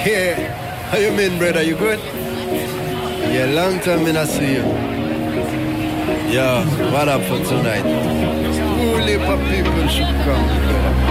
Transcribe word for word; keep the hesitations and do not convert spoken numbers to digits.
Yeah. How you mean, brother? You good? Yeah, long time I not see you. Yeah, what up for tonight? Whole heap of people should come, brother.